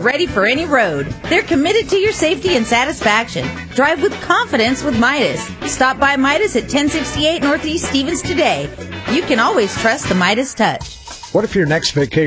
ready for any road. They're committed to your safety and satisfaction. Drive with confidence with Midas. Stop by Midas at 1068 Northeast Stevens today. You can always trust the Midas touch. What if your next vacation